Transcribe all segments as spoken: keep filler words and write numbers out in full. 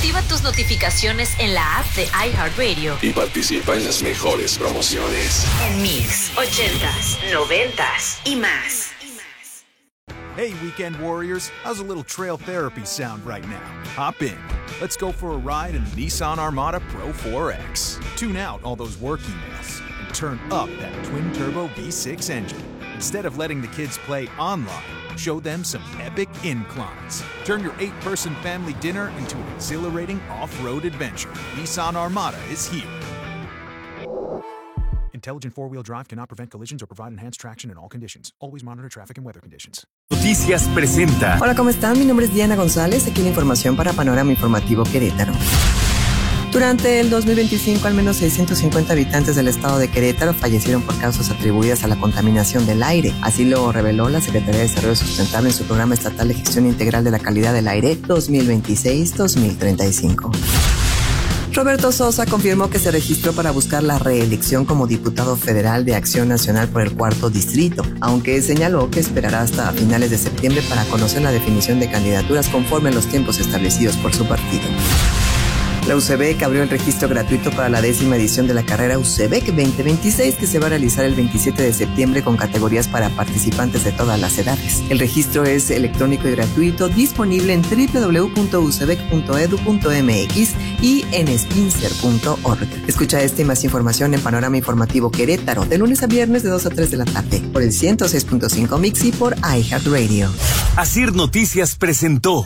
Activa tus notificaciones en la app de iHeartRadio y participa en las mejores promociones. En Mix, ochentas, noventas y más. Hey, Weekend Warriors, how's a little trail therapy sound right now? Hop in. Let's go for a ride in the Nissan Armada Pro four X. Tune out all those work emails and turn up that twin-turbo V six engine. Instead of letting the kids play online, show them some epic inclines. Turn your eight-person family dinner into an exhilarating off-road adventure. Nissan Armada is here. Intelligent four-wheel drive cannot prevent collisions or provide enhanced traction in all conditions. Always monitor traffic and weather conditions. Noticias presenta. Hola, ¿cómo están? Mi nombre es Diana González. Aquí la información para Panorama Informativo Querétaro. Durante el dos mil veinticinco, al menos seiscientos cincuenta habitantes del estado de Querétaro fallecieron por causas atribuidas a la contaminación del aire. Así lo reveló la Secretaría de Desarrollo Sustentable en su Programa Estatal de Gestión Integral de la Calidad del Aire dos mil veintiséis a dos mil treinta y cinco. Roberto Sosa confirmó que se registró para buscar la reelección como diputado federal de Acción Nacional por el cuarto distrito, aunque señaló que esperará hasta finales de septiembre para conocer la definición de candidaturas conforme a los tiempos establecidos por su partido. La U C B E C abrió el registro gratuito para la décima edición de la carrera U C B E C veinte veintiséis, que se va a realizar el veintisiete de septiembre con categorías para participantes de todas las edades. El registro es electrónico y gratuito, disponible en doble u doble u doble u punto u c b e c punto e d u punto m x y en spincer punto org. Escucha esta y más información en Panorama Informativo Querétaro, de lunes a viernes de dos a tres de la tarde, por el ciento seis punto cinco Mix y por iHeartRadio. Asir Noticias presentó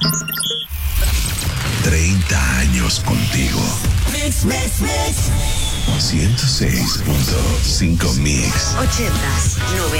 treinta años contigo. Mix, mix, mix. ciento seis punto cinco Mix. Ochentas, noventas.